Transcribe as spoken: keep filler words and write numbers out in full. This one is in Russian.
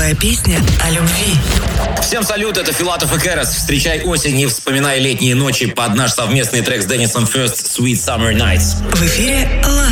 Новая песня о любви. Всем салют, это Филатов и Кэрос. Встречай осень и вспоминай летние ночи под наш совместный трек с Деннисом First «Sweet Summer Nights». В эфире Love